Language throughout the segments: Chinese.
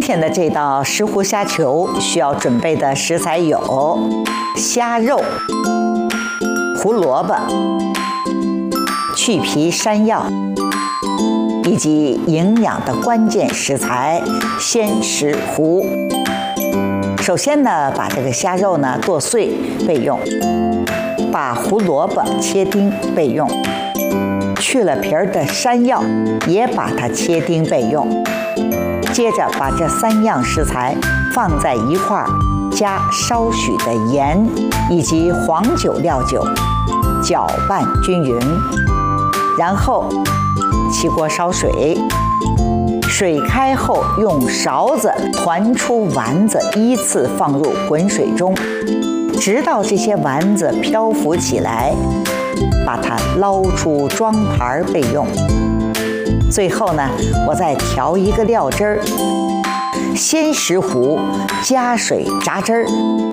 天的这道石斛虾球需要准备的食材有虾肉、胡萝卜、去皮山药，以及营养的关键食材鲜石斛。首先呢，把这个虾肉呢剁碎备用，把胡萝卜切丁备用，去了皮儿的山药也把它切丁备用。接着把这3样食材放在一块儿，加少许的盐以及黄酒料酒，搅拌均匀。然后起锅烧水，水开后用勺子团出丸子，依次放入滚水中，直到这些丸子漂浮起来，把它捞出装盘备用。最后呢，我再调一个料汁儿，鲜石斛加水炸汁儿，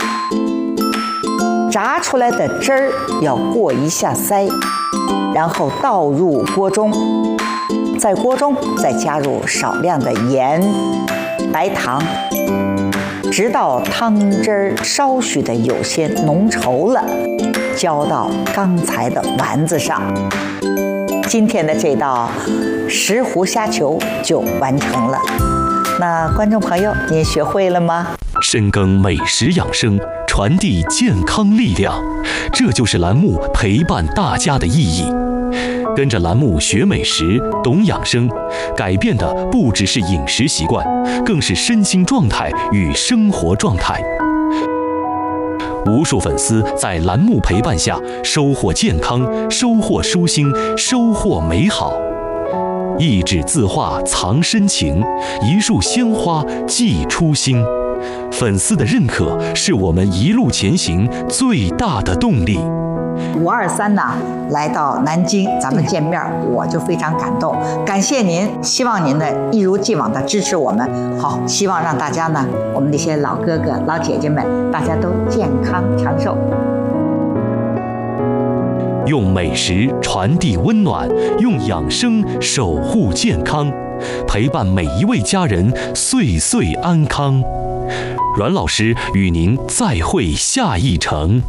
炸出来的汁儿要过一下筛，然后倒入锅中，在锅中再加入少量的盐、白糖，直到汤汁儿稍许的有些浓稠了，浇到刚才的丸子上。今天的这道石斛虾球就完成了。那观众朋友，您学会了吗？ 深耕美食养生，传递健康力量，这就是栏目陪伴大家的意义。跟着栏目学美食、懂养生，改变的不只是饮食习惯，更是身心状态与生活状态。无数粉丝在栏目陪伴下收获健康，收获舒心，收获美好。一纸字画藏深情，一束鲜花寄初心。粉丝的认可是我们一路前行最大的动力。 523呢来到南京，咱们见面，我就非常感动，感谢您，希望您呢一如既往的支持我们。好，希望让大家呢，我们这些老哥哥老姐姐们，大家都健康长寿。 用美食传递温暖，用养生守护健康，陪伴每一位家人岁岁安康。阮老师与您再会下一程。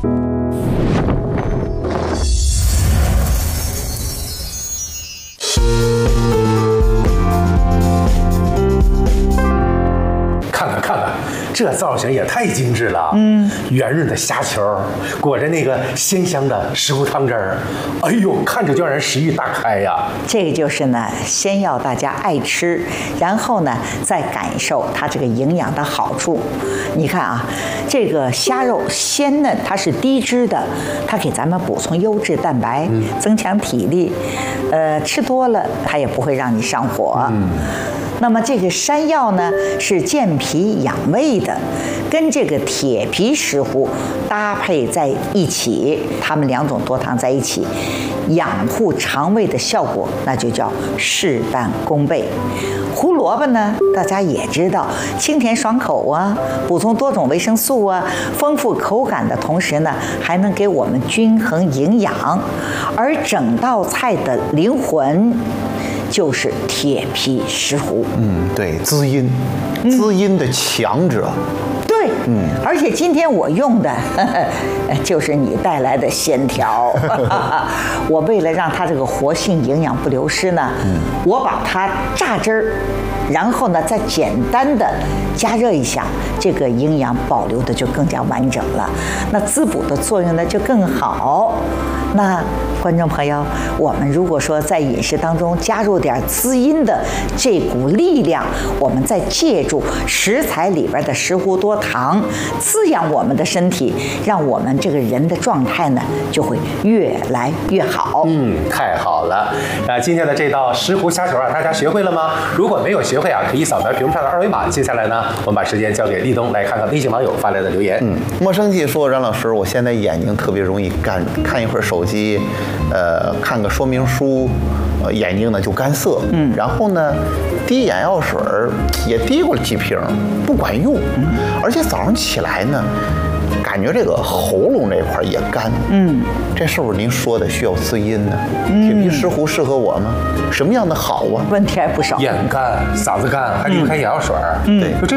这造型也太精致了，圆润的虾球，裹着那个鲜香的石斛汤汁儿，哎呦，看着就让人食欲大开呀。 这个就是呢，先要大家爱吃，然后呢，再感受它这个营养的好处。你看啊，这个虾肉鲜嫩，它是低脂的，它给咱们补充优质蛋白，增强体力。吃多了它也不会让你上火。那么这个山药呢是健脾养胃的，跟这个铁皮石斛搭配在一起，它们2种多糖在一起，养护肠胃的效果那就叫事半功倍。胡萝卜呢，大家也知道，清甜爽口啊，补充多种维生素啊，丰富口感的同时呢，还能给我们均衡营养。而整道菜的灵魂就是铁皮石斛。 对，滋阴，滋阴的强者。 对，而且今天我用的就是你带来的鲜条。我为了让它这个活性营养不流失呢，我把它榨汁儿，然后呢再简单的加热一下，这个营养保留的就更加完整了，那滋补的作用呢就更好。那观众朋友，我们如果说在饮食当中加入点滋阴的这股力量，我们再借助食材里边的石斛多糖，滋养我们的身体，让我们这个人的状态呢就会越来越好。 太好了。今天的这道石斛虾球啊，大家学会了吗？如果没有学会啊，可以扫描屏幕上的2维码。接下来呢，我们把时间交给立冬，来看看微信网友发来的留言。 莫生气说，阮老师，我现在眼睛特别容易干，看一会儿手机，看个说明书，眼睛呢就干涩。然后呢，滴眼药水也滴过了几瓶，不管用。而且早上起来呢，感觉这个喉咙这块也干。这是不是您说的需要滋阴呢？铁皮石斛适合我吗？什么样的好啊？ 问题还不少， 眼干、嗓子干，还离不开眼药水。对，就这。